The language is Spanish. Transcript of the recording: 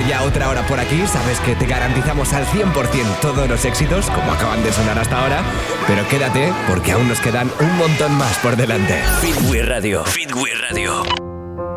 ya otra hora por aquí, sabes que te garantizamos al 100% todos los éxitos, como acaban de sonar hasta ahora, pero quédate porque aún nos quedan un montón más por delante. Fit We Radio. Fit We Radio.